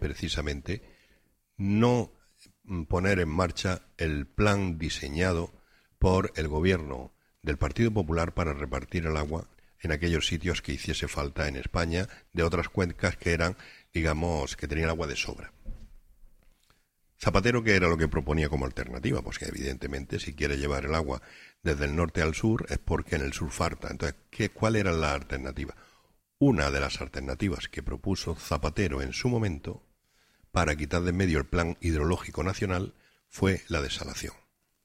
precisamente no poner en marcha el plan diseñado por el gobierno del Partido Popular para repartir el agua en aquellos sitios que hiciese falta en España, de otras cuencas que eran, digamos, que tenían agua de sobra. Zapatero, ¿qué era lo que proponía como alternativa? Pues que evidentemente si quiere llevar el agua desde el norte al sur es porque en el sur falta. Entonces, ¿cuál era la alternativa? Una de las alternativas que propuso Zapatero en su momento para quitar de en medio el plan hidrológico nacional fue la desalación.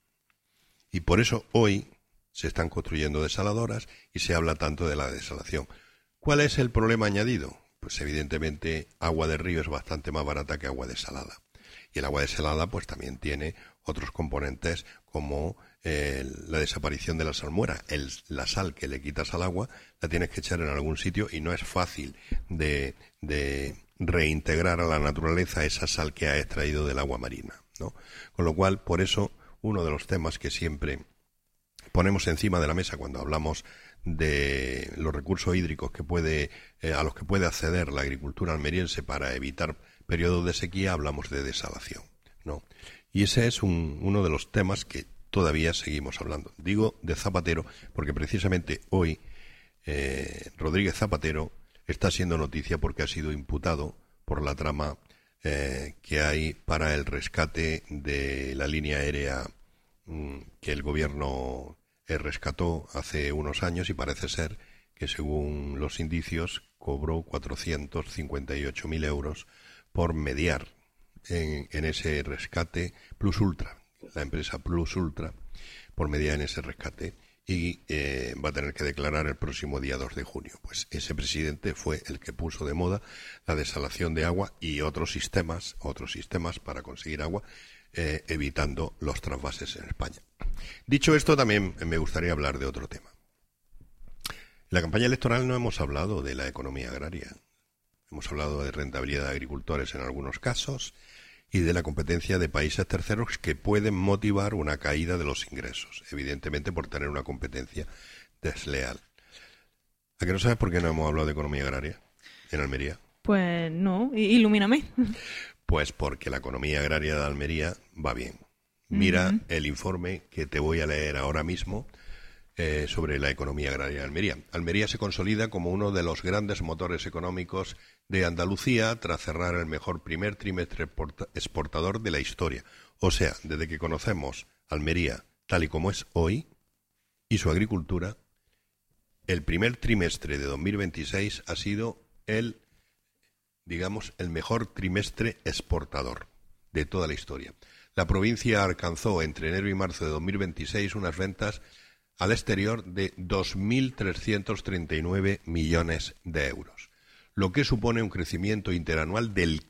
Y por eso hoy se están construyendo desaladoras y se habla tanto de la desalación. ¿Cuál es el problema añadido? Pues evidentemente agua de río es bastante más barata que agua desalada. Y el agua desalada pues también tiene otros componentes como la desaparición de la salmuera. La sal que le quitas al agua la tienes que echar en algún sitio y no es fácil de reintegrar a la naturaleza esa sal que ha extraído del agua marina, ¿no? Con lo cual, por eso, uno de los temas que siempre ponemos encima de la mesa cuando hablamos de los recursos hídricos a los que puede acceder la agricultura almeriense para evitar periodos de sequía, hablamos de desalación, ¿no? Y ese es uno de los temas que todavía seguimos hablando. Digo de Zapatero porque precisamente hoy Rodríguez Zapatero está siendo noticia porque ha sido imputado por la trama que hay para el rescate de la línea aérea que el gobierno rescató hace unos años y parece ser que según los indicios cobró 458.000 euros por mediar en ese rescate Plus Ultra, la empresa Plus Ultra, por mediar en ese rescate y va a tener que declarar el próximo día 2 de junio. Pues ese presidente fue el que puso de moda la desalación de agua y otros sistemas para conseguir agua, evitando los trasvases en España. Dicho esto, también me gustaría hablar de otro tema. En la campaña electoral no hemos hablado de la economía agraria. Hemos hablado de rentabilidad de agricultores en algunos casos y de la competencia de países terceros que pueden motivar una caída de los ingresos, evidentemente por tener una competencia desleal. ¿A qué no sabes por qué no hemos hablado de economía agraria en Almería? Pues no, ilumíname. Pues porque la economía agraria de Almería va bien. Mira el informe que te voy a leer ahora mismo sobre la economía agraria de Almería. Almería se consolida como uno de los grandes motores económicos de Andalucía tras cerrar el mejor primer trimestre exportador de la historia. O sea, desde que conocemos Almería tal y como es hoy y su agricultura, el primer trimestre de 2026 ha sido el mejor trimestre exportador de toda la historia. La provincia alcanzó entre enero y marzo de 2026 unas ventas al exterior de 2.339 millones de euros, lo que supone un crecimiento interanual del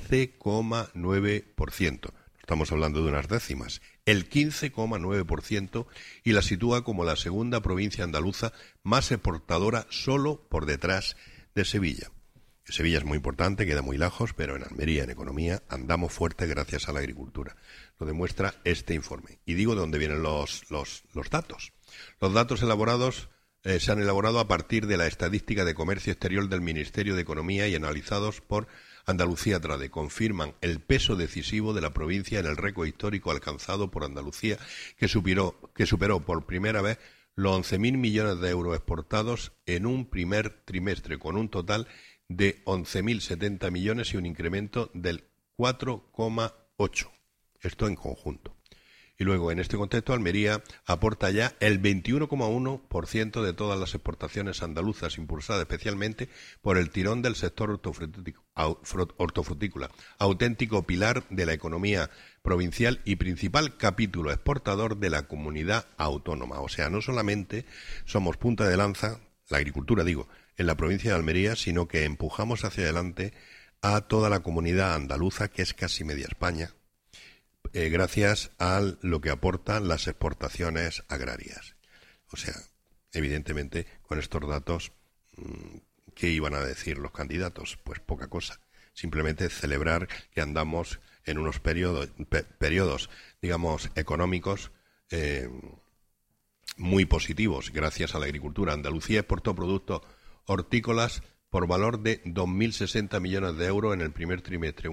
15,9%. Estamos hablando de unas décimas, el 15,9%, y la sitúa como la segunda provincia andaluza más exportadora, solo por detrás de Sevilla. Sevilla es muy importante, queda muy lejos, pero en Almería, en economía, andamos fuerte gracias a la agricultura. Lo demuestra este informe. Y digo de dónde vienen los datos. Los datos elaborados se han elaborado a partir de la estadística de comercio exterior del Ministerio de Economía y analizados por Andalucía Trade. Confirman el peso decisivo de la provincia en el récord histórico alcanzado por Andalucía, que superó por primera vez los 11.000 millones de euros exportados en un primer trimestre, con un total de 11.070 millones y un incremento del 4,8%. Esto en conjunto. Y luego, en este contexto, Almería aporta ya el 21,1% de todas las exportaciones andaluzas, impulsada especialmente por el tirón del sector hortofrutícola, auténtico pilar de la economía provincial y principal capítulo exportador de la comunidad autónoma. O sea, no solamente somos punta de lanza, la agricultura digo, en la provincia de Almería, sino que empujamos hacia adelante a toda la comunidad andaluza, que es casi media España, gracias a lo que aportan las exportaciones agrarias. O sea, evidentemente, con estos datos, ¿qué iban a decir los candidatos? Pues poca cosa. Simplemente celebrar que andamos en unos periodos, digamos, económicos muy positivos gracias a la agricultura. Andalucía exportó productos hortícolas por valor de 2.060 millones de euros en el primer trimestre,